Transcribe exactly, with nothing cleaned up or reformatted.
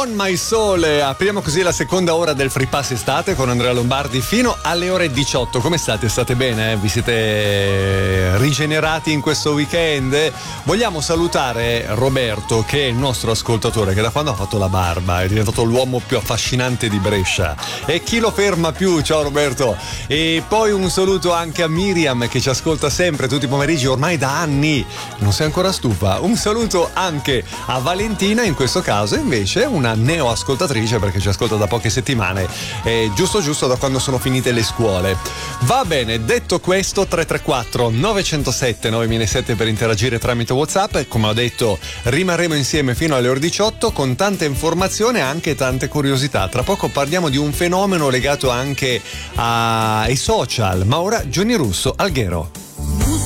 On My Soul. Apriamo così la seconda ora del Free Pass estate con Andrea Lombardi fino alle ore diciotto. Come state? State bene? Vi siete rigenerati in questo weekend? Vogliamo salutare Roberto, che è il nostro ascoltatore, che da quando ha fatto la barba è diventato l'uomo più affascinante di Brescia. E chi lo ferma più? Ciao Roberto. E poi un saluto anche a Miriam, che ci ascolta sempre tutti i pomeriggi ormai da anni. Non sei ancora stufa? Un saluto anche a Valentina, in questo caso invece una neo ascoltatrice, perché ci ascolta da poche settimane, eh, giusto giusto da quando sono finite le scuole. Va bene, detto questo, tre tre quattro nove zero sette nove zero sette per interagire tramite WhatsApp. Come ho detto, rimarremo insieme fino alle ore diciotto con tante informazioni e anche tante curiosità. Tra poco parliamo di un fenomeno legato anche ai social, ma ora Johnny Russo, Alghero.